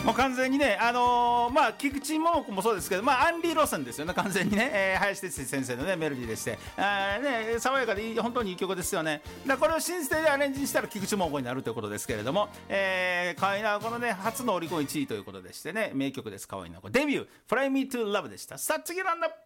もう完全にね、菊池桃子もそうですけど、アンリー路線ですよね、完全にね、林哲司先生のね、メロディーでして、爽やかで本当にいい曲ですよね。これを新ステでアレンジしたら菊池桃子になるということですけれども、河合奈保子のね、初のオリコン1位ということでしてね、名曲です、河合奈保子。デビュー、Fly Me to Love でした。さあ、次のランナップ。